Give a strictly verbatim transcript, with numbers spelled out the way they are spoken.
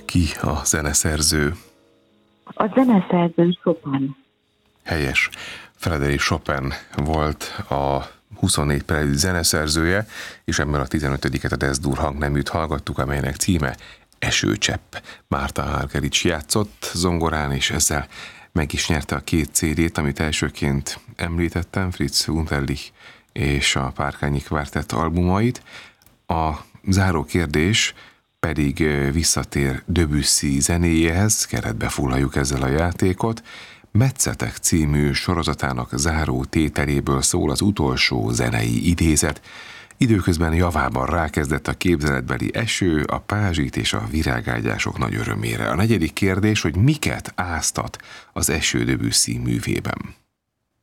Ki a zeneszerző? A zeneszerző Chopin. Helyes. Frédéric Chopin volt a huszonnégy Prelude zeneszerzője, és ebben a tizenötödiket a Des-dur hangneműt hallgattuk, amelynek címe Esőcsepp. Márta Argerich játszott zongorán, és ezzel meg is nyerte a két cé dét, amit elsőként említettem, Fritz Wunderlich és a Párkányi Kvártett albumait. A záró kérdés pedig visszatér Debussy zenéjéhez, keretbe foglaljuk ezzel a játékot. Metszetek című sorozatának záró tételéből szól az utolsó zenei idézet. Időközben javában rákezdett a képzeletbeli eső, a pázsit és a virágágyások nagy örömére. A negyedik kérdés, hogy miket áztat az eső Debussy művében.